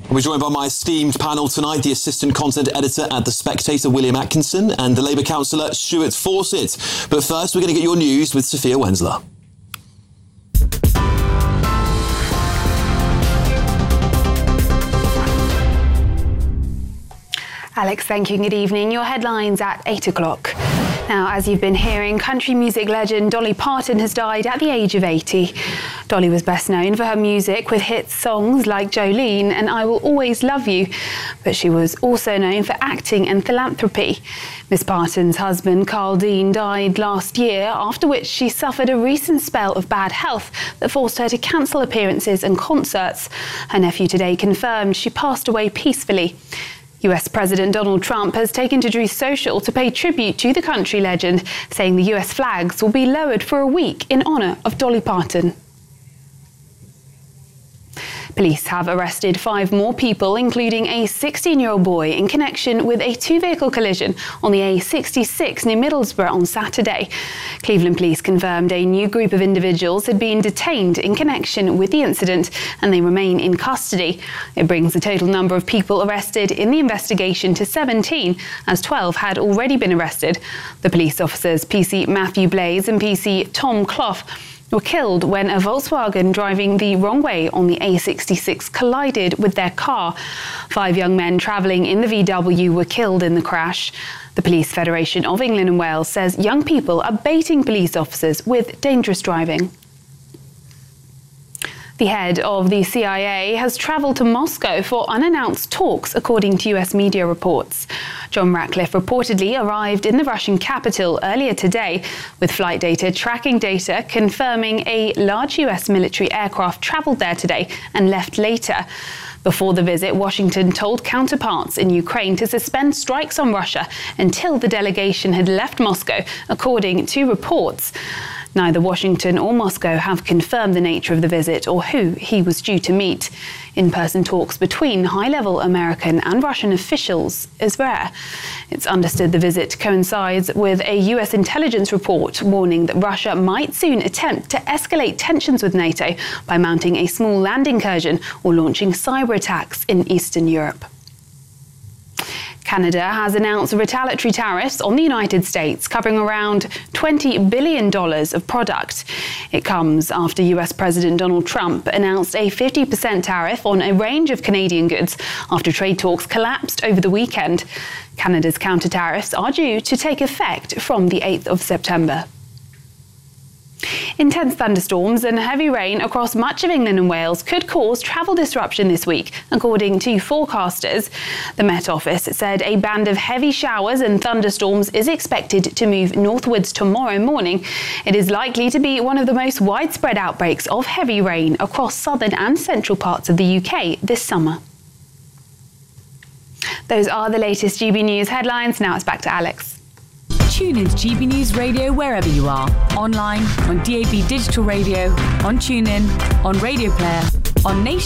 We're joined by my esteemed panel tonight, the Assistant Content Editor at The Spectator, William Atkinson, and the Labour Councillor, Stuart Fawcett. But first, we're going to get your news with Sophia Wensler. Alex, thank you. Good evening. Your headlines at 8 o'clock. Now, as you've been hearing, country music legend Dolly Parton has died at the age of 80. Dolly was best known for her music with hit songs like Jolene and I Will Always Love You, but she was also known for acting and philanthropy. Miss Parton's husband, Carl Dean, died last year, after which she suffered a recent spell of bad health that forced her to cancel appearances and concerts. Her nephew today confirmed she passed away peacefully. US President Donald Trump has taken to Truth Social to pay tribute to the country legend, saying the US flags will be lowered for a week in honour of Dolly Parton. Police have arrested 5 more people, including a 16-year-old boy, in connection with a 2-vehicle collision on the A66 near Middlesbrough on Saturday. Cleveland Police confirmed a new group of individuals had been detained in connection with the incident and they remain in custody. It brings the total number of people arrested in the investigation to 17, as 12 had already been arrested. The police officers, PC Matthew Blaze and PC Tom Clough, were killed when a Volkswagen driving the wrong way on the A66 collided with their car. 5 young men travelling in the VW were killed in the crash. The Police Federation of England and Wales says young people are baiting police officers with dangerous driving. The head of the CIA has travelled to Moscow for unannounced talks, according to US media reports. John Ratcliffe reportedly arrived in the Russian capital earlier today, with flight data tracking data confirming a large US military aircraft travelled there today and left later. Before the visit, Washington told counterparts in Ukraine to suspend strikes on Russia until the delegation had left Moscow, according to reports. Neither Washington or Moscow have confirmed the nature of the visit or who he was due to meet. In-person talks between high-level American and Russian officials is rare. It's understood the visit coincides with a US intelligence report warning that Russia might soon attempt to escalate tensions with NATO by mounting a small land incursion or launching cyber attacks in Eastern Europe. Canada has announced retaliatory tariffs on the United States, covering around $20 billion of product. It comes after US President Donald Trump announced a 50% tariff on a range of Canadian goods after trade talks collapsed over the weekend. Canada's counter tariffs are due to take effect from the 8th of September. Intense thunderstorms and heavy rain across much of England and Wales could cause travel disruption this week, according to forecasters. The Met Office said a band of heavy showers and thunderstorms is expected to move northwards tomorrow morning. It is likely to be one of the most widespread outbreaks of heavy rain across southern and central parts of the UK this summer. Those are the latest GB News headlines. Now it's back to Alex. Tune into GB News Radio wherever you are. Online, on DAB Digital Radio, on TuneIn, on Radio Player, on Nation.